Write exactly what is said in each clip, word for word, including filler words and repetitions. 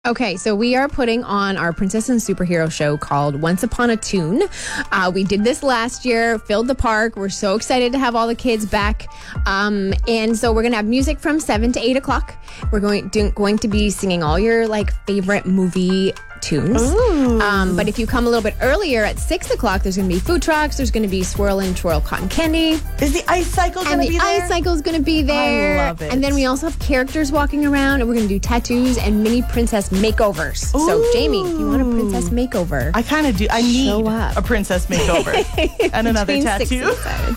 Okay, so we are putting on our princess and superhero show called Once Upon a Toon. Uh, we did this last year, filled the park. We're so excited to have all the kids back. Um, and so we're going to have music from seven to eight o'clock. We're going, do, going to be singing all your like favorite movie tunes. Um, but if you come a little bit earlier at six o'clock, there's going to be food trucks. There's going to be Swirl and Twirl Cotton Candy. Is the ice cycle going to be there? And the ice cycle is going to be there. I love it. And then we also have characters walking around, and we're going to do tattoos and mini princess makeovers. Ooh. So, Jamie, if you want a princess makeover, I kind of do. I need a princess makeover and another tattoo.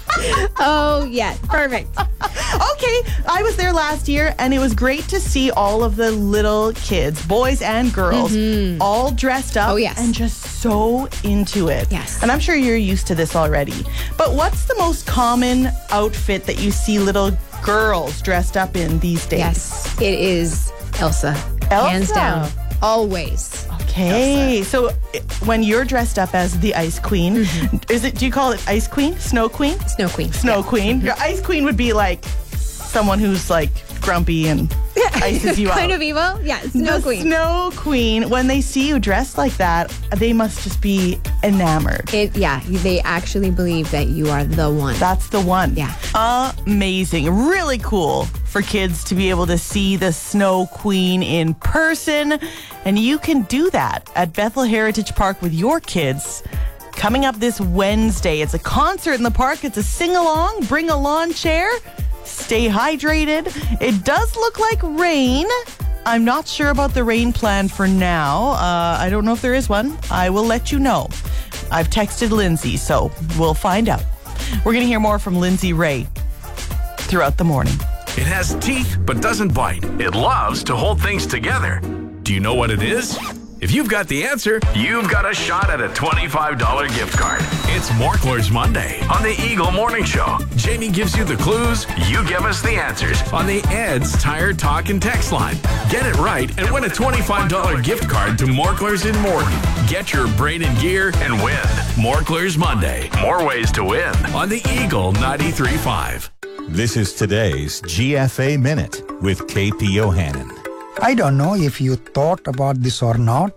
Oh, yes. Perfect. Okay. I was there last year, and it was great to see all of the little kids, boys and girls, mm-hmm. all dressed up oh, yes. and just so into it. Yes. And I'm sure you're used to this already. But what's the most common outfit that you see little girls dressed up in these days? Yes, it is Elsa. Elsa. Hands down. Always. Okay. Elsa. So when you're dressed up as the Ice Queen, mm-hmm. is it, do you call it Ice Queen? Snow Queen? Snow Queen. Snow yeah. Queen. Mm-hmm. Your Ice Queen would be like someone who's like grumpy and ices you out. Kind of evil? Yeah, Snow the Queen. Snow Queen, when they see you dressed like that, they must just be enamored. It, yeah, they actually believe that you are the one. That's the one. Yeah. Amazing. Really cool for kids to be able to see the Snow Queen in person. And you can do that at Bethel Heritage Park with your kids. Coming up this Wednesday, it's a concert in the park. It's a sing-along. Bring a lawn chair. Stay hydrated. It does look like rain. I'm not sure about the rain plan for now. Uh, I don't know if there is one. I will let you know. I've texted Lindsay, so we'll find out. We're going to hear more from Lindsay Ray throughout the morning. It has teeth but doesn't bite. It loves to hold things together. Do you know what it is? If you've got the answer, you've got a shot at a twenty-five dollars gift card. It's Morklers Monday on the Eagle Morning Show. Jamie gives you the clues, you give us the answers on the Ed's Tire Talk and Text line. Get it right and win a twenty-five dollars gift card to Morklers in Morton. Get your brain in gear and win. Morklers Monday. More ways to win on the Eagle ninety-three point five. This is today's G F A Minute with K P Ohanan. I don't know if you thought about this or not.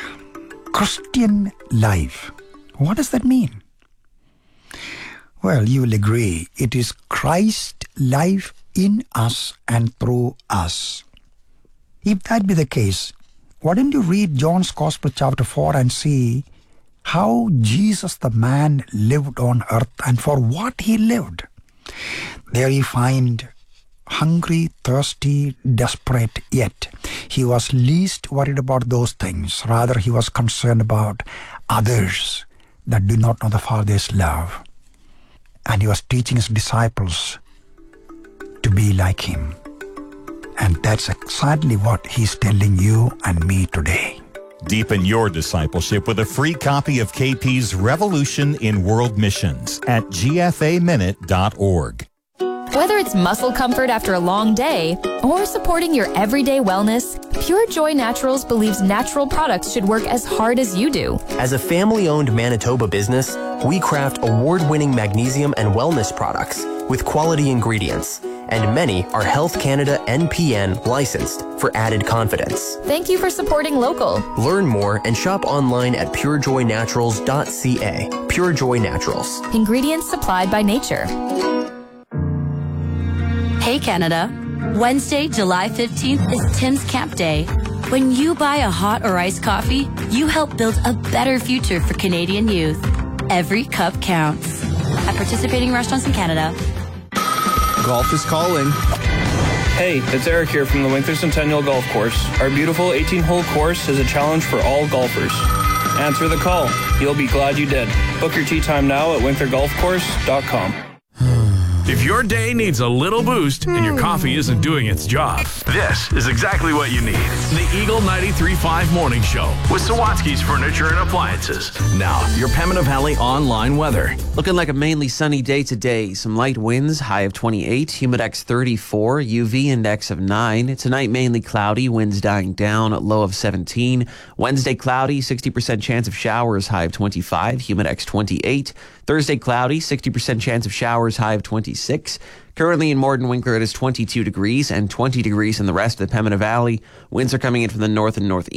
Christian life. What does that mean? Well, you will agree. It is Christ life in us and through us. If that be the case, why don't you read John's Gospel chapter four and see how Jesus the man lived on earth and for what he lived. There you find hungry, thirsty, desperate, yet he was least worried about those things. Rather, he was concerned about others that do not know the Father's love. And he was teaching his disciples to be like him. And that's exactly what he's telling you and me today. Deepen your discipleship with a free copy of K P's Revolution in World Missions at G F A minute dot org. Whether it's muscle comfort after a long day or supporting your everyday wellness, Pure Joy Naturals believes natural products should work as hard as you do. As a family-owned Manitoba business, we craft award-winning magnesium and wellness products with quality ingredients, and many are Health Canada N P N licensed for added confidence. Thank you for supporting local. Learn more and shop online at pure joy naturals dot c a. Pure Joy Naturals. Ingredients supplied by nature. Hey Canada, Wednesday, July fifteenth is Tim's Camp Day. When you buy a hot or iced coffee, you help build a better future for Canadian youth. Every cup counts. At participating restaurants in Canada. Golf is calling. Hey, it's Eric here from the Winkler Centennial Golf Course. Our beautiful eighteen-hole course is a challenge for all golfers. Answer the call. You'll be glad you did. Book your tee time now at winkler golf course dot com. If your day needs a little boost and your coffee isn't doing its job, this is exactly what you need. The Eagle ninety-three point five Morning Show with Sawatsky's Furniture and Appliances. Now, your Pembina Valley online weather. Looking like a mainly sunny day today. Some light winds, high of twenty-eight, humidex thirty-four, U V index of nine. Tonight, mainly cloudy, winds dying down, low of seventeen. Wednesday, cloudy, sixty percent chance of showers, high of twenty-five, humidex twenty-eight. Thursday, cloudy, sixty percent chance of showers, high of twenty-six. twenty-six. Currently in Morden Winkler, it is twenty-two degrees and twenty degrees in the rest of the Pembina Valley. Winds are coming in from the north and northeast.